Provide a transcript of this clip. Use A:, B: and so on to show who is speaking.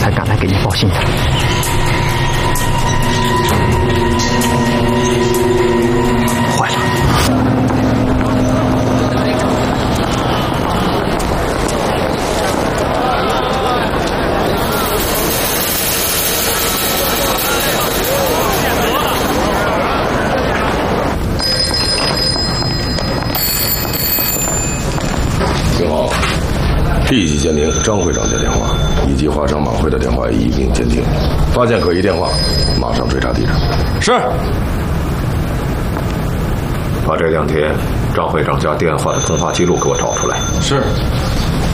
A: 才赶来给您报信的。坏了！
B: 您好。立即监听张会长的电话，以及华商马会的电话一并监听，发现可疑电话，马上追查敌人。
C: 是。把这2天张会长家电话的通话记录给我找出来。
D: 是。